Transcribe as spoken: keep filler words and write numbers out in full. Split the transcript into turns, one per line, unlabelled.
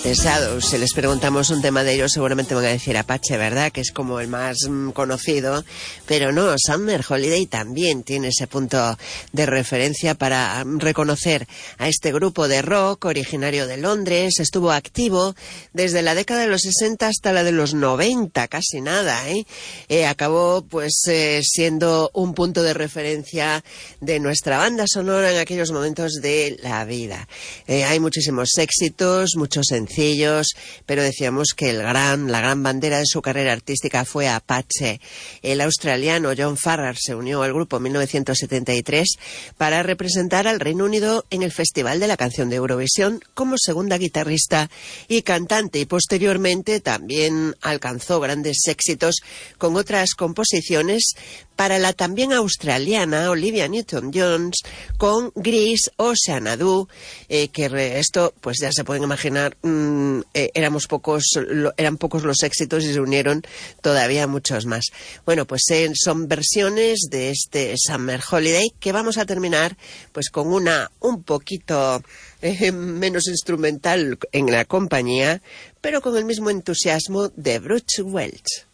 The Shadows. Si les preguntamos un tema de ellos, seguramente van a decir Apache, ¿verdad? Que es como el más mm, conocido. Pero no, Summer Holiday también tiene ese punto de referencia para mm, reconocer a este grupo de rock originario de Londres. Estuvo activo desde la década de los sesenta hasta la de los noventa, casi nada, ¿eh? eh acabó pues eh, siendo un punto de referencia de nuestra banda sonora en aquellos momentos de la vida. Eh, hay muchísimos éxitos, muchos sencillos, pero decíamos que el gran, la gran bandera de su carrera artística fue Apache. El australiano John Farrar se unió al grupo en mil novecientos setenta y tres para representar al Reino Unido en el Festival de la Canción de Eurovisión como segunda guitarrista y cantante, y posteriormente también alcanzó grandes éxitos con otras composiciones para la también australiana Olivia Newton-Jones con Grease o Xanadu, eh, que re, esto pues ya se pueden imaginar, mmm, eh, éramos pocos, lo, eran pocos los éxitos y se unieron todavía muchos más. Bueno, pues eh, son versiones de este Summer Holiday, que vamos a terminar pues con una un poquito eh, menos instrumental en la compañía, pero con el mismo entusiasmo de Bruce Welch.